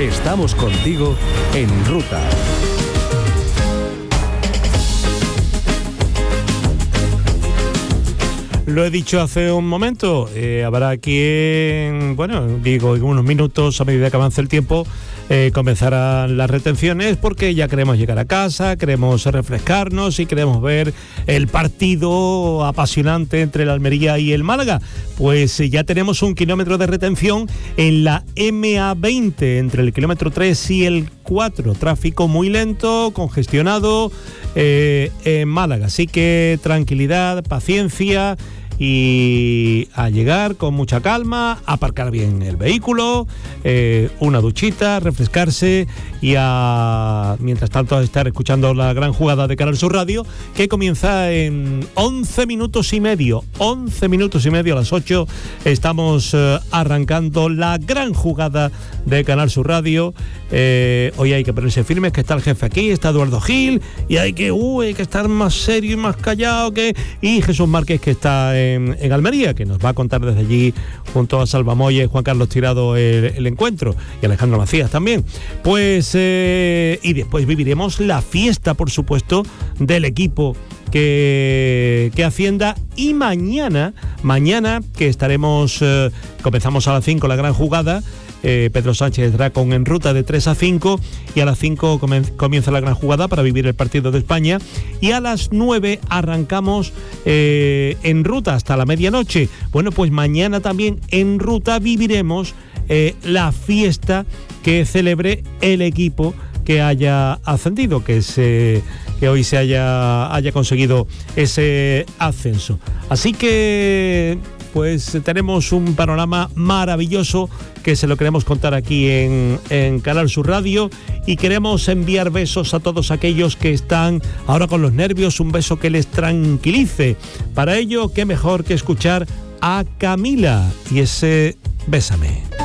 Estamos contigo en ruta. Lo he dicho hace un momento, habrá quien, en unos minutos, a medida que avance el tiempo, comenzarán las retenciones porque ya queremos llegar a casa, queremos refrescarnos y queremos ver el partido apasionante entre el Almería y el Málaga. Pues ya tenemos 1 kilómetro de retención en la MA20, entre el kilómetro 3 y el 4. Tráfico muy lento, congestionado en Málaga. Así que tranquilidad, paciencia y a llegar con mucha calma, aparcar bien el vehículo, una duchita, refrescarse y mientras tanto a estar escuchando la gran jugada de Canal Sur Radio, que comienza en 11 minutos y medio. 11 minutos y medio a las 8 estamos arrancando la gran jugada de Canal Sur Radio. Hoy hay que ponerse firmes, que está el jefe aquí, está Eduardo Gil, y hay que estar más serio y más callado, y Jesús Márquez, que está en Almería, que nos va a contar desde allí junto a Salva Moya y Juan Carlos Tirado el encuentro, y Alejandro Macías también. Pues y después viviremos la fiesta, por supuesto, del equipo que ascienda, y mañana que estaremos, comenzamos a las 5 la gran jugada. Pedro Sánchez estará con En Ruta de 3 a 5 y a las 5 comienza la gran jugada para vivir el partido de España, y a las 9 arrancamos En Ruta hasta la medianoche. Bueno, pues mañana también En Ruta viviremos la fiesta que celebre el equipo que haya ascendido, que hoy se haya conseguido ese ascenso. Así que pues tenemos un panorama maravilloso que se lo queremos contar aquí en Canal Sur Radio, y queremos enviar besos a todos aquellos que están ahora con los nervios, un beso que les tranquilice. Para ello, qué mejor que escuchar a Camila y ese Bésame.